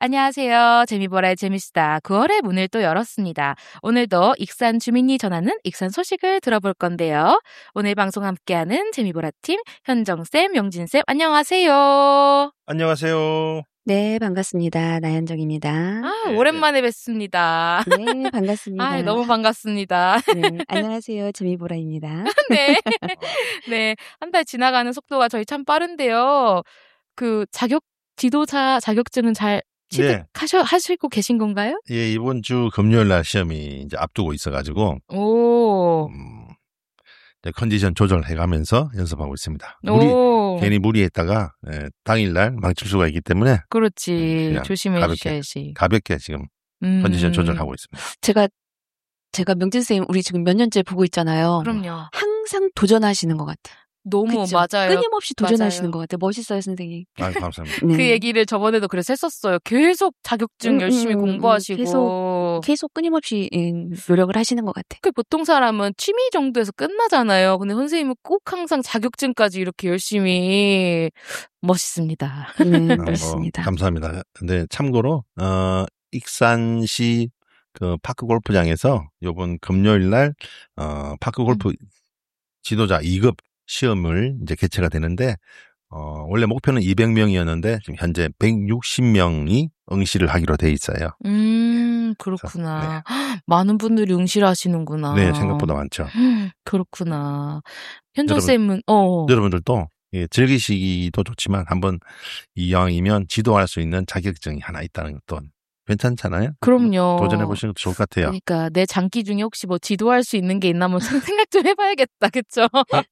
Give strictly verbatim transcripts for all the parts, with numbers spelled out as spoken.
안녕하세요. 재미보라의 재미수다. 구월의 문을 또 열었습니다. 오늘도 익산 주민이 전하는 익산 소식을 들어볼 건데요. 오늘 방송 함께하는 재미보라팀 현정쌤, 용진쌤 안녕하세요. 안녕하세요. 네, 반갑습니다. 나현정입니다. 아, 네. 오랜만에 뵙습니다. 네, 반갑습니다. 아, 너무 반갑습니다. 네, 안녕하세요. 재미보라입니다. 네. 네. 한 달 지나가는 속도가 저희 참 빠른데요. 그 자격 지도자 자격증은 잘 취득하셔 하시고 계신 건가요? 예, 이번 주 금요일 날 시험이 이제 앞두고 있어가지고, 오. 음, 네, 컨디션 조절해가면서 연습하고 있습니다. 무리, 오. 괜히 무리했다가, 예, 당일날 망칠 수가 있기 때문에, 그렇지. 그냥 조심해 가볍게, 주셔야지. 가볍게 지금 음. 컨디션 조절하고 있습니다. 제가, 제가 명진쌤 우리 지금 몇 년째 보고 있잖아요. 그럼요. 항상 도전하시는 것 같아요. 너무 그쵸? 맞아요. 끊임없이 도전하시는 맞아요. 것 같아요. 멋있어요, 선생님. 아, 감사합니다. 네. 그 얘기를 저번에도 그래서 했었어요. 계속 자격증 음, 열심히 음, 음, 공부하시고. 계속, 계속 끊임없이 음, 노력을 하시는 것 같아요. 그 보통 사람은 취미 정도에서 끝나잖아요. 근데 선생님은 꼭 항상 자격증까지 이렇게 열심히 멋있습니다. 네, 어, 뭐, 멋있습니다. 감사합니다. 근데 참고로, 어, 익산시 그 파크 골프장에서 요번 금요일 날, 어, 파크 골프 음. 지도자 이 급 시험을 이제 개최가 되는데, 어, 원래 목표는 이백 명이었는데, 지금 현재 백육십 명이 응시를 하기로 돼 있어요. 음, 그렇구나. 헉, 많은 분들이 응시하시는구나. 네, 생각보다 많죠. 헉, 그렇구나. 현정쌤은, 어. 여러분들도 예, 즐기시기도 좋지만 한번 이왕이면 지도할 수 있는 자격증이 하나 있다는 것도 괜찮잖아요? 그럼요. 도전해보시는 것도 좋을 것 같아요. 그러니까 내 장기 중에 혹시 뭐 지도할 수 있는 게 있나 한번 생각 좀 해봐야겠다. 그쵸?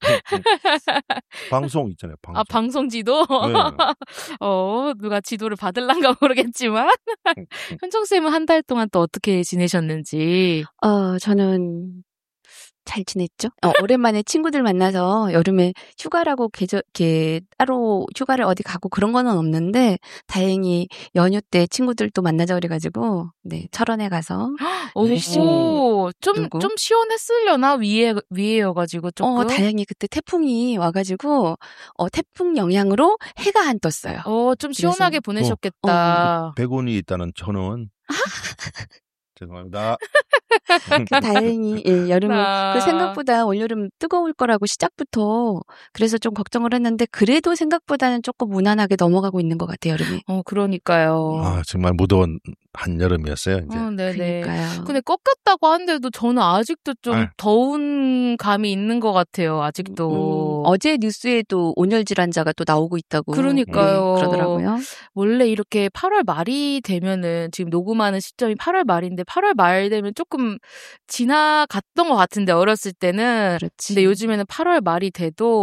방송 있잖아요, 방송. 아, 방송 지도? 네. 어, 누가 지도를 받을란가 모르겠지만. 현정쌤은 한 달 동안 또 어떻게 지내셨는지. 어, 저는 잘 지냈죠? 어, 오랜만에 친구들 만나서 여름에 휴가라고 계절, 이렇게 따로 휴가를 어디 가고 그런 거는 없는데 다행히 연휴 때 친구들도 만나자 그래가지고 네, 철원에 가서 열심히 오, 좀, 놀고. 좀 시원했으려나? 위에, 위에여가지고 조금. 어, 다행히 그때 태풍이 와가지고 어, 태풍 영향으로 해가 안 떴어요. 어, 좀 시원하게 그래서- 보내셨겠다. 백 원이 있다는 저는 죄송합니다. 다행히 예, 여름에 나. 그 생각보다 올여름 뜨거울 거라고 시작부터 그래서 좀 걱정을 했는데 그래도 생각보다는 조금 무난하게 넘어가고 있는 것 같아요, 여름이. 어, 그러니까요. 아, 정말 무더운 한여름이었어요, 이제. 어, 네네. 그러니까요. 근데 꺾였다고 하는데도 저는 아직도 좀 아유. 더운 감이 있는 것 같아요, 음, 아직도. 어제 뉴스에도 온열 질환자가 또 나오고 있다고 그러니까요. 네, 그러더라고요. 원래 이렇게 팔월 말이 되면은 지금 녹음하는 시점이 팔월 말인데 팔월 말 되면 조금 지나갔던 것 같은데 어렸을 때는. 그렇지. 근데 요즘에는 팔월 말이 돼도